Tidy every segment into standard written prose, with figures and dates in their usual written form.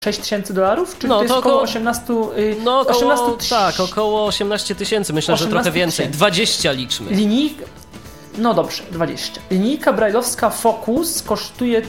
$6,000? Czy to jest około 18 tak, około 18 tysięcy. Myślę, że trochę więcej. 20 liczmy. No dobrze, 20. Linijka brajlowska Focus kosztuje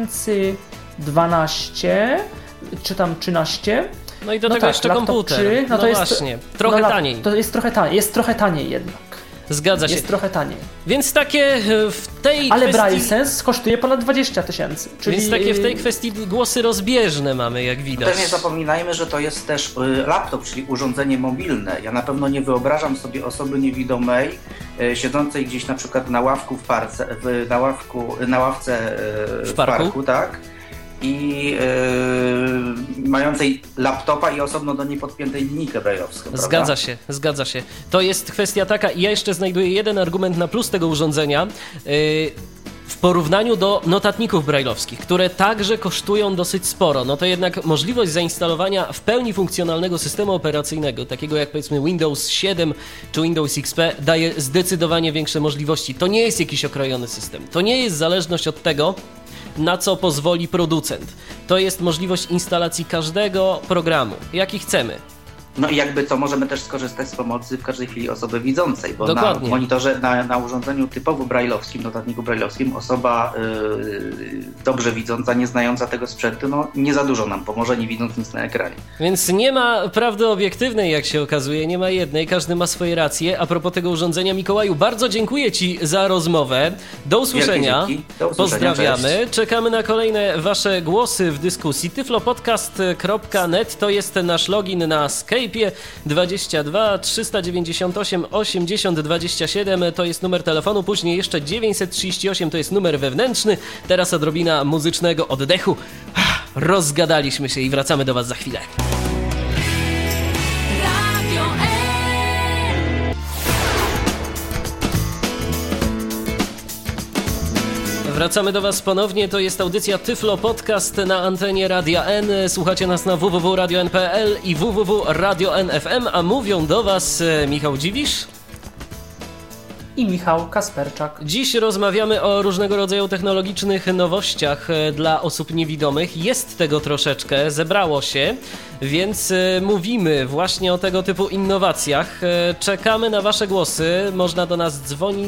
1012 czy tam 13. No i do tego jeszcze komputer. 3, to jest właśnie, trochę taniej. To jest trochę taniej, jest trochę taniej jednak. Zgadza się. Jest trochę taniej. Więc takie w tej Ale kwestii... Braille Sense kosztuje ponad 20 tysięcy. Więc takie w tej kwestii głosy rozbieżne mamy, jak widać. Też nie zapominajmy, że to jest też laptop, czyli urządzenie mobilne. Ja na pewno nie wyobrażam sobie osoby niewidomej siedzącej gdzieś na przykład na ławku na ławce w parku, tak? I mającej laptopa i osobno do niej podpiętej linijkę brajlowską. Zgadza się. To jest kwestia taka i ja jeszcze znajduję jeden argument na plus tego urządzenia w porównaniu do notatników brajlowskich, które także kosztują dosyć sporo. No to jednak możliwość zainstalowania w pełni funkcjonalnego systemu operacyjnego, takiego jak powiedzmy Windows 7 czy Windows XP, daje zdecydowanie większe możliwości. To nie jest jakiś okrojony system. To nie jest zależność od tego, na co pozwoli producent. To jest możliwość instalacji każdego programu, jaki chcemy. No i jakby co, możemy też skorzystać z pomocy w każdej chwili osoby widzącej, bo dokładnie. Na monitorze, na urządzeniu typowo brajlowskim, notatniku brajlowskim, osoba dobrze widząca, nie znająca tego sprzętu, no nie za dużo nam pomoże, nie widząc nic na ekranie. Więc nie ma prawdy obiektywnej, jak się okazuje, nie ma jednej, każdy ma swoje racje. A propos tego urządzenia, Mikołaju, bardzo dziękuję Ci za rozmowę. Do usłyszenia. Pozdrawiamy. Cześć. Czekamy na kolejne Wasze głosy w dyskusji. tyflopodcast.net to jest nasz login na Skype. 22 398 80 27 to jest numer telefonu, później jeszcze 938 to jest numer wewnętrzny. Teraz odrobina muzycznego oddechu. Rozgadaliśmy się i wracamy do Was za chwilę. Wracamy do Was ponownie, to jest audycja Tyflo Podcast na antenie Radia N. Słuchacie nas na www.radio.n.pl i www.radio.n.fm, a mówią do Was Michał Dziwisz i Michał Kasperczak. Dziś rozmawiamy o różnego rodzaju technologicznych nowościach dla osób niewidomych. Jest tego troszeczkę, zebrało się, więc mówimy właśnie o tego typu innowacjach. Czekamy na Wasze głosy. Można do nas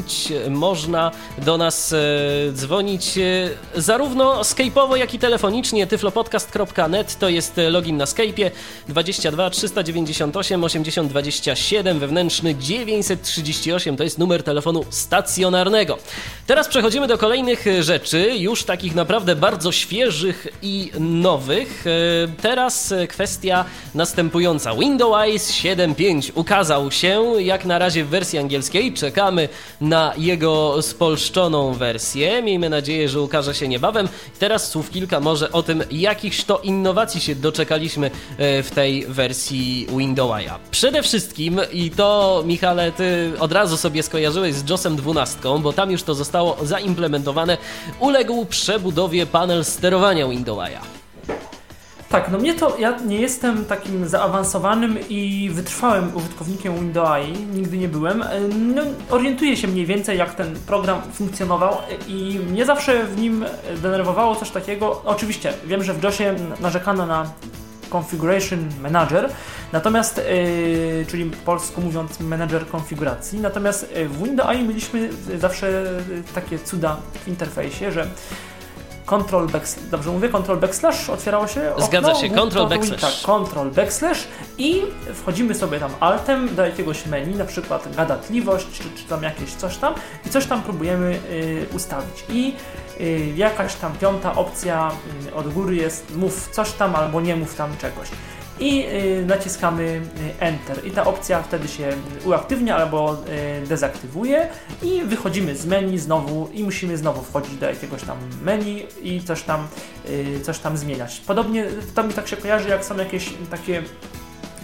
dzwonić zarówno skype'owo, jak i telefonicznie. tyflopodcast.net to jest login na Skype'ie. 22 398 80 27 wewnętrzny 938 to jest numer telefonu stacjonarnego. Teraz przechodzimy do kolejnych rzeczy, już takich naprawdę bardzo świeżych i nowych. Teraz kwestia następująca. Windows 7.5 ukazał się, jak na razie w wersji angielskiej. Czekamy na jego spolszczoną wersję. Miejmy nadzieję, że ukaże się niebawem. Teraz słów kilka może o tym, jakichś to innowacji się doczekaliśmy w tej wersji Windowsa. Przede wszystkim, i to Michale, ty od razu sobie skojarzyłeś z JOSem 12, bo tam już to zostało zaimplementowane, uległ przebudowie panel sterowania Windowsa. Tak, no ja nie jestem takim zaawansowanym i wytrwałym użytkownikiem Windowsa, nigdy nie byłem. No, orientuję się mniej więcej, jak ten program funkcjonował i mnie zawsze w nim denerwowało coś takiego. Oczywiście wiem, że w JOSie narzekano na Configuration Manager, natomiast, czyli polsko mówiąc menedżer konfiguracji, natomiast w Windowsie mieliśmy zawsze takie cuda w interfejsie, że Control backslash otwierało się okno. Zgadza się, Control backslash i wchodzimy sobie tam altem do jakiegoś menu, na przykład gadatliwość, czy tam jakieś coś tam i coś tam próbujemy ustawić. I jakaś tam piąta opcja od góry jest mów coś tam albo nie mów tam czegoś. I naciskamy Enter i ta opcja wtedy się uaktywnia albo dezaktywuje i wychodzimy z menu znowu i musimy znowu wchodzić do jakiegoś tam menu i coś tam zmieniać. Podobnie to mi tak się kojarzy, jak są jakieś takie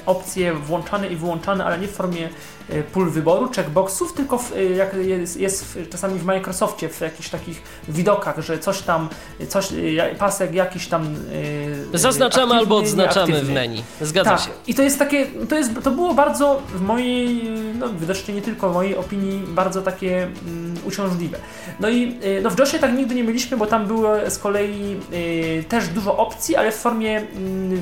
opcje włączane i wyłączane, ale nie w formie pól wyboru, checkboxów, tylko jak jest czasami w Microsoftie, w jakichś takich widokach, że pasek jakiś tam zaznaczamy albo odznaczamy w menu. Zgadza się. I to jest takie, to było bardzo w mojej, widocznie nie tylko w mojej opinii, bardzo takie uciążliwe. No i w JOSie tak nigdy nie mieliśmy, bo tam było z kolei też dużo opcji, ale w formie